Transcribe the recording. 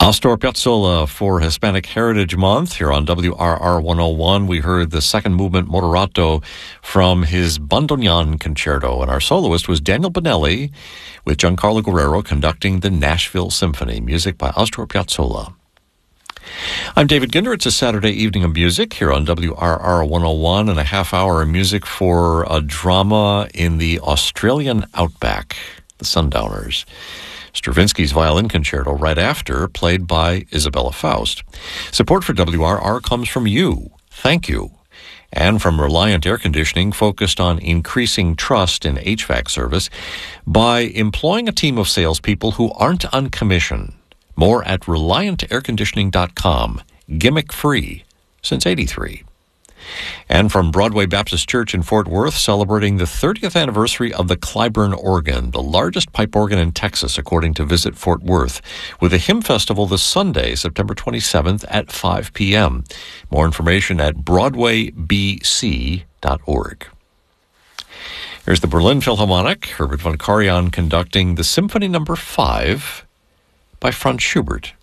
Astor Piazzolla for Hispanic Heritage Month. Here on WRR 101, we heard the second movement Moderato from his Bandoneon Concerto, and our soloist was Daniel Bonelli, with Giancarlo Guerrero conducting the Nashville Symphony, music by Astor Piazzolla. I'm David Ginder. It's a Saturday evening of music here on WRR 101, and a half hour of music for a drama in the Australian outback, the Sundowners. Stravinsky's Violin Concerto right after, played by Isabella Faust. Support for WRR comes from you. Thank you. And from Reliant Air Conditioning, focused on increasing trust in HVAC service by employing a team of salespeople who aren't on commission. More at ReliantAirConditioning.com. Gimmick-free since '83. And from Broadway Baptist Church in Fort Worth, celebrating the 30th anniversary of the Clyburn organ, the largest pipe organ in Texas, according to Visit Fort Worth, with a hymn festival this Sunday, September 27th at 5 p.m. More information at broadwaybc.org. Here's the Berlin Philharmonic, Herbert von Karajan conducting the Symphony No. 5 by Franz Schubert.